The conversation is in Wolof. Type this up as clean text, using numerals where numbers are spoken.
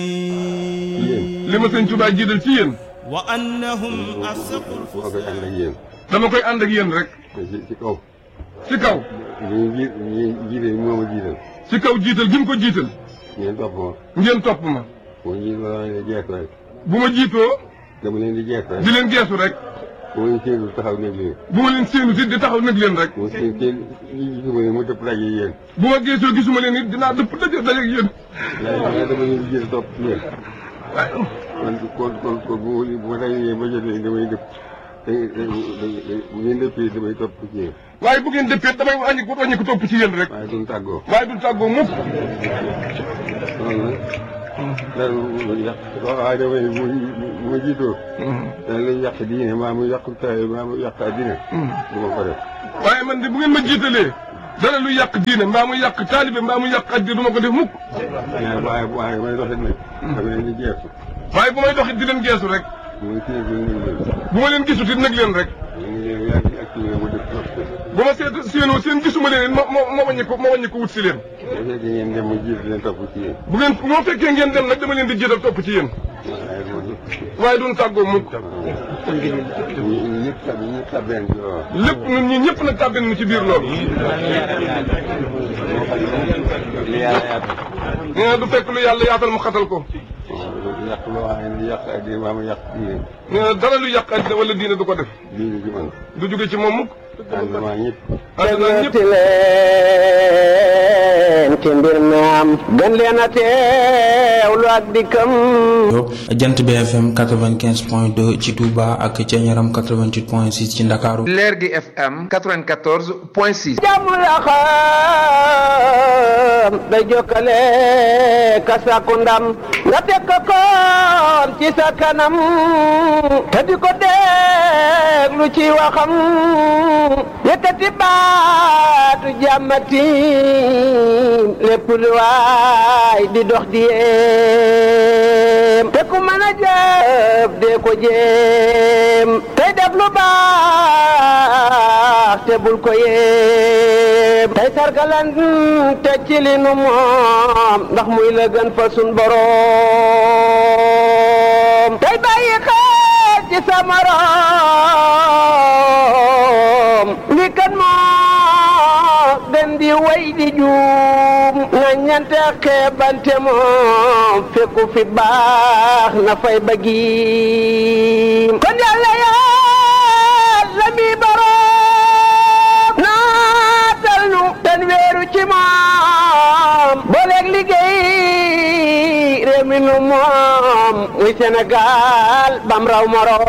li ma sëñ Tuubaa jiital ci yéen. wa annahum asaqul dama koy ànd ak yéen rek. ci kaw. ci kaw. ñi jiite moo ma jiital. ci kaw jiital gi mu ko jiital. ngeen topp ma. ngeen topp ma. boo jiitoo dama leen di jeex rek. bu ma jiitoo. dama leen di jeex rek. di leen geesu rek. bu ma leen séenu taxaw nekk leen. bu ma leen séenu si di taxaw nag leen rek. bu ma seen gisuma leen mu dëpp daje yéen. bu ma geesoo gisuma leen it dinaa dëpp daje ak yéen. waaye dama leen di jiital topp ci yéen. kon bu ma dajee ba jotee damay dëpp. bu ngeen dëppee damay topp ci yéen. waaye bu ngeen dëppee damay wàññi ko topp ci yéen rek. waaye duñ tàggoo. waaye duñ tàggoo mukk. loolu nag. dara lu yàq waaye damay bu ma jiitoo. dana lay yàq diine maa mu yàq taay maa mu yàq addina. du ma ko def. waaye man de bu ngeen ma jiitalee. dara lu yàq diine mbaa mu yàq taalibe mbaa mu yàq addina du ma ko def mukk. waaye may doxit nag. dama leen di geesu. waaye bu may doxit di leen geesu rek. bu ma leen gisut it nag leen rek. bu ma séenoo seen gisuma leen ma wàññi ko wut si leen. bu fekkee ngeen dem ma jiitu leen topp ci yéen. moo fekkee ngeen dem nag dama leen di jiital topp ci yéen. waaye duñ tàggoo mukk. lépp ñun ñii ñëpp nag tàbbeen mu ci biir loolu. nee na du fekk lu yàlla yaatal mu xatal ko. yàq loo xam ne yàq addina maa mu yàq diine. nee na dara lu yàq addina wala diine du ko def. diine ci man. du jóge ci moom mukk. ànd naa ñëpp. dégloti leen ci mbir mi am gën leen a teewlu ak dikkam. Jant bi FM 95.2 ci Touba ak ca Ñaram 88.6 ci Ndakaaru. Leer gi FM 94.6. jàmm la xam day jokkale ka sàkku ndam nga teg ko koon ci sa kanam te di ko déglu ci waxam yëkkati baatu jàmmati lépp lu waay di dox di yéem te ku mën a jëf dee ko jéem tey def lu baax te bul ko yéem tey sargalan te ci li nu moom ndax muy la gën fa sun boroom tey bàyyi xel ci sa morom li kan moo gën di way di juum na ñante xeebante moom fekku fi baax na fay bëggiim kon yàlla yàlla mi boroom naatal nu ten weeru ci moom booleeg liggéey réew mi nu moom muy Sénégal bam raw moroom